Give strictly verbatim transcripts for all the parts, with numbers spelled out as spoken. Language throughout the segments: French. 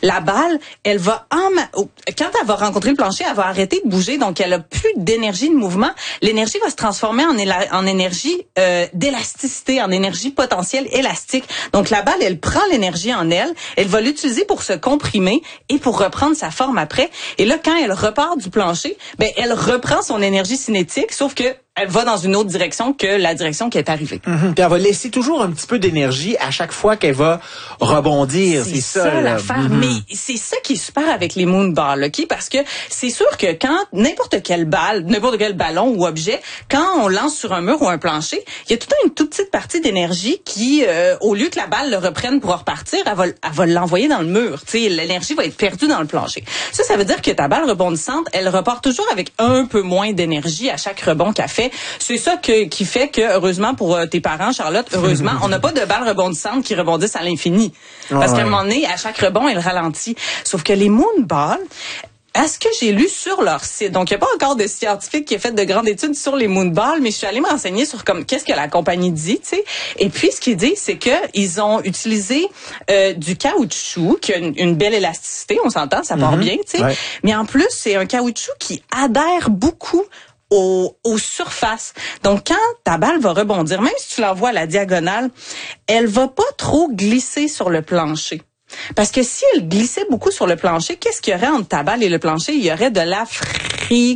la balle, elle va en quand elle va rencontrer le plancher, elle va arrêter de bouger, donc elle a plus d'énergie de mouvement. L'énergie va se transformer en, éla- en énergie euh, d'élasticité, en énergie potentielle élastique. Donc la balle, elle prend l'énergie en elle, elle va l'utiliser pour se comprimer et pour reprendre sa forme après. Et là, quand elle repart du plancher, ben elle reprend son énergie cinétique, sauf que elle va dans une autre direction que la direction qui est arrivée. Mm-hmm. Puis elle va laisser toujours un petit peu d'énergie à chaque fois qu'elle va rebondir. C'est, c'est ça, ça là. l'affaire. Mm-hmm. Mais c'est ça qui est super avec les moonballs, ok? Parce que c'est sûr que quand n'importe quelle balle, n'importe quel ballon ou objet, quand on lance sur un mur ou un plancher, il y a tout le temps une toute petite partie d'énergie qui, euh, au lieu que la balle le reprenne pour repartir, elle va, elle va l'envoyer dans le mur. Tu sais, l'énergie va être perdue dans le plancher. Ça, ça veut dire que ta balle rebondissante, elle repart toujours avec un peu moins d'énergie à chaque rebond qu'elle fait. C'est ça que, qui fait que, heureusement pour euh, tes parents, Charlotte, heureusement, on n'a pas de balles rebondissantes qui rebondissent à l'infini. Parce ouais. qu'à un moment donné, à chaque rebond, elle ralentit. Sauf que les moonballs, à ce que j'ai lu sur leur site, donc il n'y a pas encore de scientifique qui a fait de grandes études sur les moonballs, mais je suis allée me renseigner sur comme qu'est-ce que la compagnie dit, tu sais. Et puis ce qu'ils disent, c'est que ils ont utilisé euh, du caoutchouc qui a une, une belle élasticité, on s'entend, ça part mm-hmm. bien, tu sais. Ouais. Mais en plus, c'est un caoutchouc qui adhère beaucoup Aux, aux surfaces. Donc, quand ta balle va rebondir, même si tu l'envoies à la diagonale, elle va pas trop glisser sur le plancher. Parce que si elle glissait beaucoup sur le plancher, qu'est-ce qu'il y aurait entre ta balle et le plancher? Il y aurait de la friction.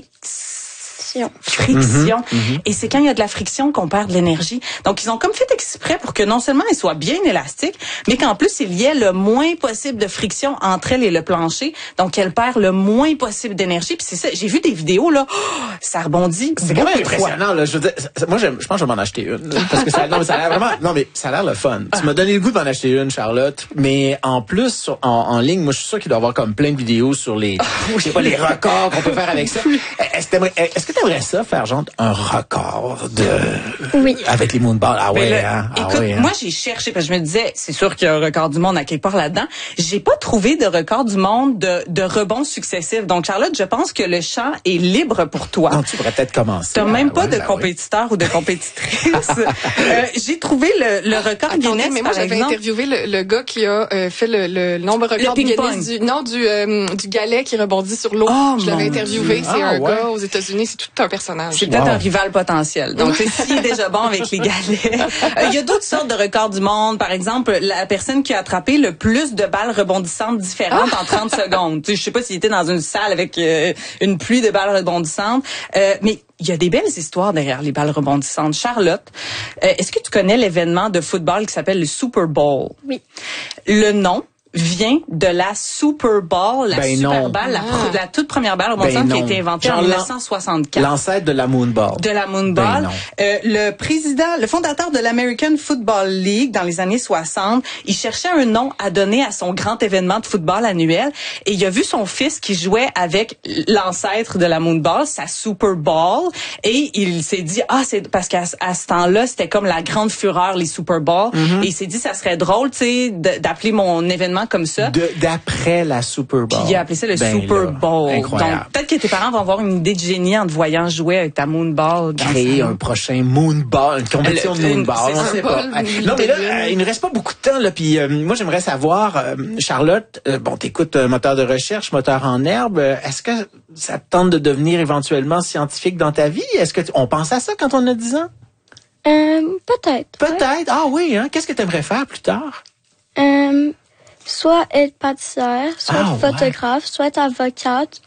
Friction. Mm-hmm. Et c'est quand il y a de la friction qu'on perd de l'énergie. Donc, ils ont comme fait exprès pour que non seulement elle soit bien élastique, mais qu'en plus, il y ait le moins possible de friction entre elle et le plancher. Donc, elle perd le moins possible d'énergie. Puis c'est ça, j'ai vu des vidéos, là, oh, ça rebondit. C'est quand même impressionnant, là. Je veux dire, moi, je pense que je vais m'en acheter une. Parce que ça, non, mais ça a l'air vraiment, non, mais ça a l'air le fun. Ah. Tu m'as donné le goût d'en acheter une, Charlotte. Mais en plus, sur, en, en ligne, moi, je suis sûr qu'il doit y avoir comme plein de vidéos sur les, je sais pas, les records qu'on peut faire avec ça. Est-ce que est-ce que t'aimerais ça faire genre un record de oui. avec les moonballs? Ah ouais, là, hein? Ah écoute, ouais, hein? moi j'ai cherché parce que je me disais c'est sûr qu'il y a un record du monde à quelque part là-dedans. J'ai pas trouvé de record du monde de de rebonds successifs. Donc Charlotte, je pense que le champ est libre pour toi. Donc tu pourrais peut-être commencer. T'as même pas ouais, de ben compétiteur oui. ou de compétitrice. euh, j'ai trouvé le, le record Attendez, Guinness mais moi par j'avais exemple. interviewé le, le gars qui a euh, fait le, le nombre record le Guinness du non du euh, du galet qui rebondit sur l'eau. Oh, je l'avais interviewé, Dieu. c'est ah, un ouais. gars aux États-Unis, c'est tout un personnage. C'est peut-être wow. un rival potentiel. Donc, s'il est déjà bon avec les galets. Il euh, y a d'autres sortes de records du monde. Par exemple, la personne qui a attrapé le plus de balles rebondissantes différentes en trente secondes. Tu sais, je sais pas s'il était dans une salle avec euh, une pluie de balles rebondissantes. Euh, mais il y a des belles histoires derrière les balles rebondissantes. Charlotte, euh, est-ce que tu connais l'événement de football qui s'appelle le Super Bowl? Oui. Le nom vient de la Super Bowl, la ben Super non. Balle, la, Ah. la toute première balle rebondissante ben qui a été inventée Genre en dix-neuf cent soixante-quatre. L'ancêtre de la moonball. De la moonball. Ben euh, le président, le fondateur de l'American Football League dans les années soixante, il cherchait un nom à donner à son grand événement de football annuel et il a vu son fils qui jouait avec l'ancêtre de la moonball, sa Super Bowl, et il s'est dit ah c'est parce qu'à à ce temps-là c'était comme la grande fureur les Super Bowls mm-hmm. et il s'est dit ça serait drôle tu sais d'appeler mon événement comme ça. De, d'après la Super Bowl. Puis il a appelé ça le ben Super là, Bowl. Incroyable. Donc peut-être que tes parents vont avoir une idée de génie en te voyant jouer avec ta moonball. Créer un prochain moonball, une compétition le, de moonball, une, on sait pas. Non mais là, euh, il ne reste pas beaucoup de temps là. Puis euh, moi j'aimerais savoir, euh, Charlotte, euh, bon t'écoutes euh, moteur de recherche, moteur en herbe. Euh, est-ce que ça te tente de devenir éventuellement scientifique dans ta vie? Est-ce que t- on pense à ça quand on a dix ans? Euh, peut-être. Peut-être. Ouais. Ah oui, hein. Qu'est-ce que tu aimerais faire plus tard? Euh, soit être pâtissière, soit ah, être photographe, ouais. soit être avocate,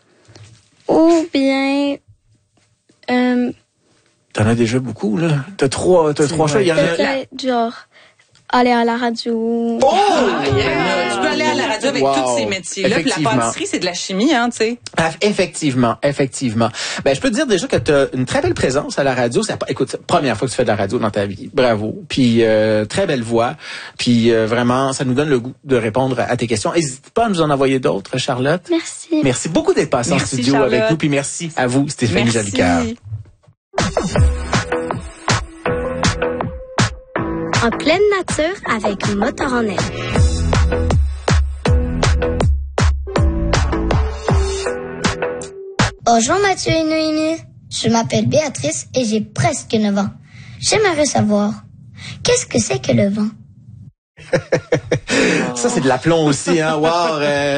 ou bien... Euh, T'en as déjà beaucoup, là. T'as trois, t'as trois choix. Il y en a... Peut-être, genre, aller à la radio. Oh! Ah, yeah. Tu peux aller à la radio avec wow. tous ces métiers-là. Puis la pâtisserie, c'est de la chimie, hein, tu sais. Ah, effectivement, effectivement. Ben, je peux te dire déjà que tu as une très belle présence à la radio. C'est, écoute, première fois que tu fais de la radio dans ta vie. Bravo. Puis, euh, très belle voix. Puis, euh, vraiment, ça nous donne le goût de répondre à tes questions. N'hésite pas à nous en envoyer d'autres, Charlotte. Merci. Merci beaucoup d'être passée en studio Charlotte. avec nous. Puis merci à vous, Stéphanie Jolicoeur. En pleine nature avec Moteur en herbe. Bonjour Mathieu et Noémie. Je m'appelle Béatrice et j'ai presque neuf ans. J'aimerais savoir, qu'est-ce que c'est que le vent? Ça, c'est de l'aplomb aussi, hein. Wow, euh...